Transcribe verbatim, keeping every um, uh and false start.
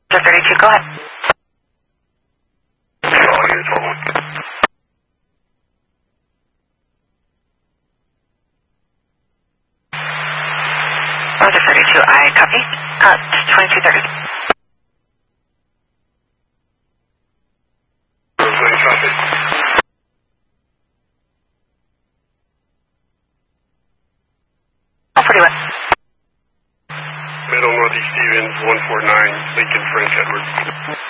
thirty-two, go ahead. All units, one one. Roger thirty-two, I copy. Uh, twenty-two thirty. Roseland, copy. one forty-one. Middle Northeast Stevens, one four nine, Lincoln French Edwards.